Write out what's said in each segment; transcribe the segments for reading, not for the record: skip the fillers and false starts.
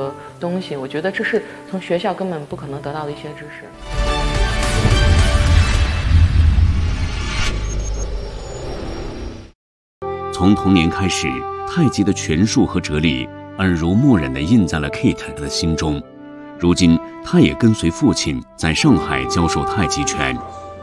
个东西，我觉得这是从学校根本不可能得到的一些知识。 从童年开始，太极的拳术和哲理耳濡目染地印在了 Kate 的心中。如今，他也跟随父亲在上海教授太极拳。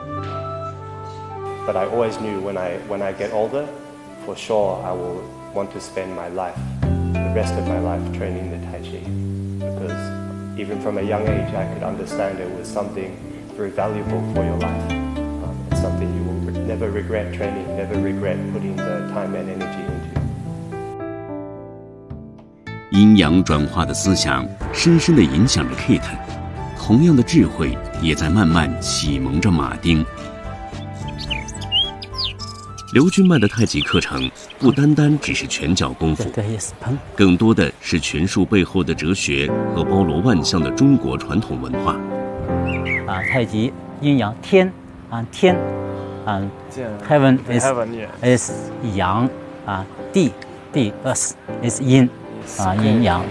But I always knew when I get older, for sure I will want to spend my life, the rest of my life, training the Tai Chi. Because even from a young age, I could understand it was something very valuable for your life. It's something you will never regret training, never regret putting the time and energy into. 阴阳转化的思想深深地影响着 Kate， 同样的智慧也在慢慢启蒙着马丁。刘军迈的太极课程不单单只是拳脚功夫，更多的是拳术背后的哲学和包罗万象的中国传统文化。 太极阴阳天天heaven is 阳地 earth is 阴阴阳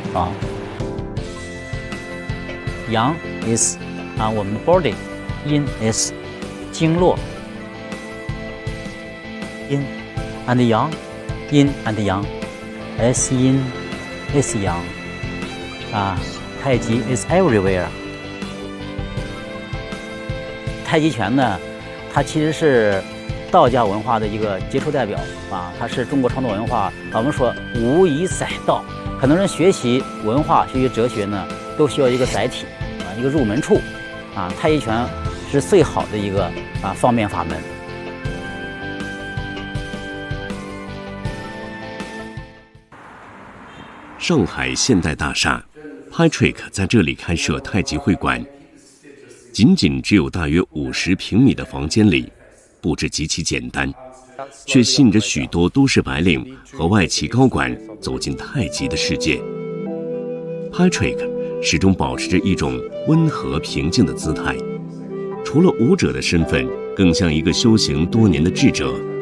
阳 is 我们的 body， 阴 is 经络。阴 and 阳，阴 and 阳 ，S 阴 S 阳太极 is everywhere。太极拳呢，它其实是道家文化的一个杰出代表它是中国传统文化，我们说无以载道。很多人学习文化、学习哲学呢，都需要一个载体一个入门处太极拳是最好的一个方便法门。 上海现代大厦 Patrick 在这里开设太极会馆，仅只有大约50平米的房间里，布置极其简单，却吸引着许多都市白领和外企高管走进太极的世界。Patrick 始终保持着一种温和平静的姿态，除了舞者的身份，更像一个修行多年的智者，